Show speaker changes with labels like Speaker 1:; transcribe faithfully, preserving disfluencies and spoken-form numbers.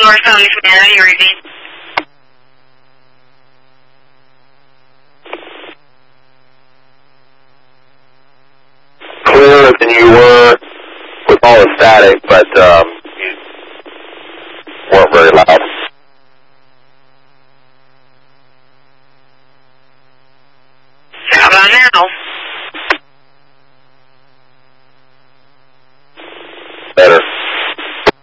Speaker 1: Door seventy Savannah, you're reading.
Speaker 2: Clearer than you were with all the static, but um,